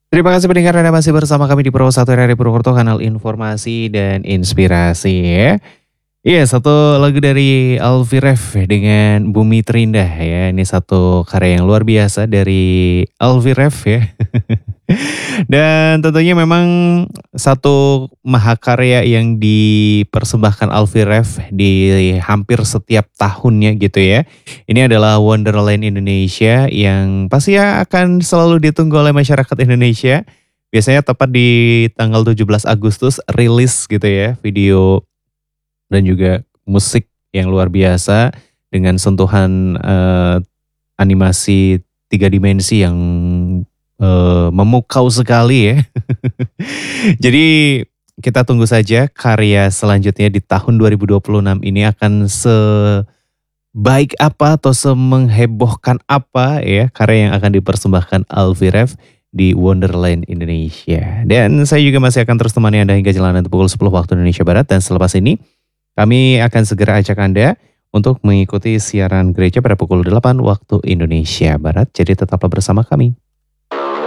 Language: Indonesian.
Terima kasih pendengar Anda masih bersama kami di Pro 1 RRI Purwokerto, kanal informasi dan inspirasi ya. Iya, satu lagu dari Alfie Rev dengan Bumi Terindah ya. Ini satu karya yang luar biasa dari Alfie Rev ya. Dan tentunya memang satu mahakarya yang dipersembahkan Alfie Rev di hampir setiap tahunnya gitu ya. Ini adalah Wonderland Indonesia yang pasti ya akan selalu ditunggu oleh masyarakat Indonesia. Biasanya tepat di tanggal 17 Agustus rilis gitu ya video dan juga musik yang luar biasa dengan sentuhan animasi tiga dimensi yang memukau sekali ya. Jadi kita tunggu saja karya selanjutnya di tahun 2026 ini akan sebaik apa atau semenghebohkan apa ya karya yang akan dipersembahkan Alfie Rev di Wonderland Indonesia. Dan saya juga masih akan terus temani Anda hingga jalanan pukul 10 waktu Indonesia Barat. Dan selepas ini kami akan segera ajak Anda untuk mengikuti siaran gereja pada pukul 8 waktu Indonesia Barat. Jadi tetaplah bersama kami.